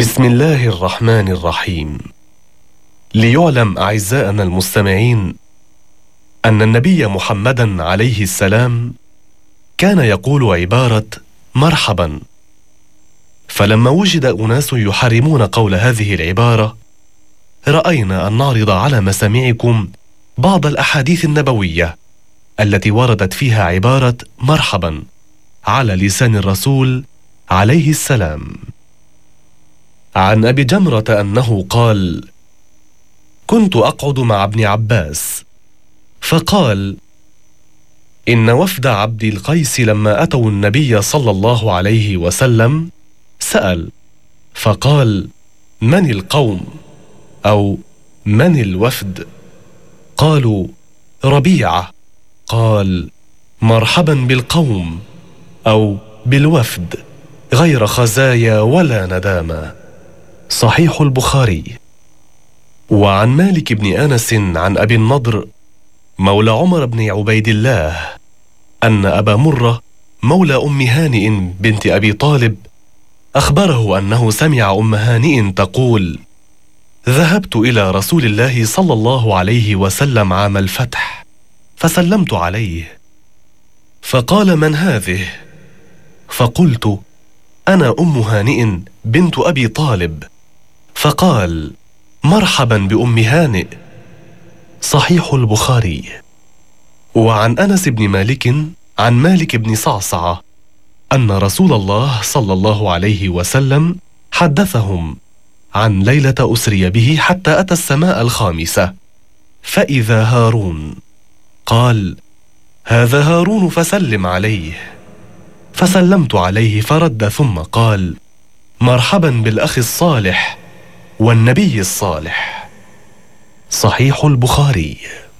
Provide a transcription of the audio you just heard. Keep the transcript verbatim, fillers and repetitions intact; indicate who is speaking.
Speaker 1: بسم الله الرحمن الرحيم. ليعلم أعزائنا المستمعين أن النبي محمدا عليه السلام كان يقول عبارة مرحبا، فلما وجد أناس يحرمون قول هذه العبارة رأينا أن نعرض على مسامعكم بعض الأحاديث النبوية التي وردت فيها عبارة مرحبا على لسان الرسول عليه السلام. عن أبي جمرة أنه قال: كنت أقعد مع ابن عباس فقال: إن وفد عبد القيس لما أتوا النبي صلى الله عليه وسلم سأل فقال: من القوم؟ أو من الوفد؟ قالوا: ربيعة. قال: مرحبا بالقوم أو بالوفد غير خزايا ولا ندامة. صحيح البخاري. وعن مالك بن أنس عن أبي النضر مولى عمر بن عبيد الله أن أبا مرة مولى أم هانئ بنت أبي طالب أخبره أنه سمع أم هانئ تقول: ذهبت إلى رسول الله صلى الله عليه وسلم عام الفتح فسلمت عليه فقال: من هذه؟ فقلت: أنا أم هانئ بنت أبي طالب. فقال: مرحبا بأم هانئ. صحيح البخاري. وعن أنس بن مالك عن مالك بن صعصعة أن رسول الله صلى الله عليه وسلم حدثهم عن ليلة أسري به حتى أتى السماء الخامسة فإذا هارون. قال: هذا هارون فسلم عليه. فسلمت عليه فرد ثم قال: مرحبا بالأخ الصالح والنبي الصالح. صحيح البخاري.